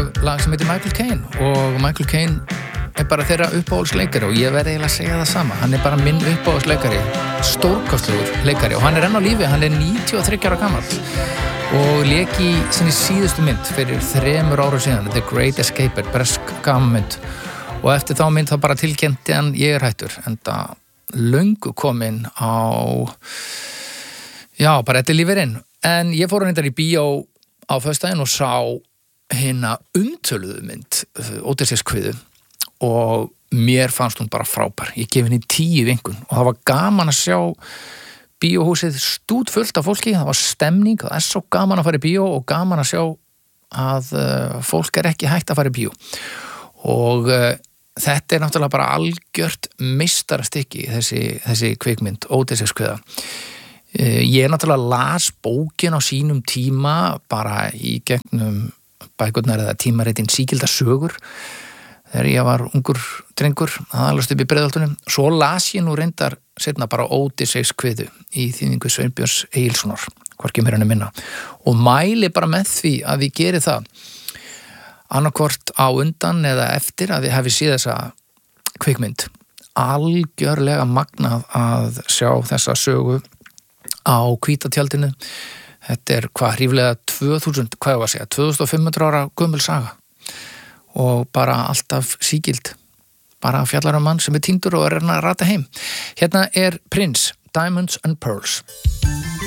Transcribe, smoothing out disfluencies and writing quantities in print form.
og lag sem heitir Michael Caine og Michael Caine er bara þeirra uppáhaldsleikari og ég verði eiginlega að segja það sama, hann er bara minn uppáhaldsleikari, stórkostlegur leikari og hann er enn á lífi, hann er 93 ára gamall og lék í sinni síðustu mynd fyrir 3 árum síðan, The Great Escape, bresk gamanmynd og eftir þá mynd þá bara tilkynnti hann ég er hættur, en það löngu kominn á bara eftir lífirinn, en ég fór reyndar í bíó á föstudaginn og sá hina umtöluðu mynd Ódysseifskviðu og mér fannst hún bara frábær, ég gef henni 10 vinkun og það var gaman að sjá bíóhúsið stútfullt af fólki, það var stemning, það er svo gaman að fara í bíó og gaman að sjá að fólk er ekki hægt að fara í bíó og þetta er náttúrulega bara algjört meistarastykki þessi kvikmynd Ódysseifskviða. Ég náttúrulega las bókin á sínum tíma bara í gegnum bækurnar eða tímaritin Sígildar sögur þegar ég var ungur drengur aðalast upp í Breiðholtunum. Svo las ég nú reyndar seinna bara Ódysseifskviðu í þýðingu Sveinbjörns Egilssonar, hvorki meira en minna, og mæli bara með því að við gerum það annarkvort á undan eða eftir að við hefum séð þessa kvikmynd. Algjörlega magnað að sjá þessa sögu á hvíta tjaldinu. Þetta er ríflega 2500 ára gömul saga og bara alltaf sígild, bara fjallar mann sem er týndur og er að rata heim. Hérna er Prince, Diamonds and Pearls.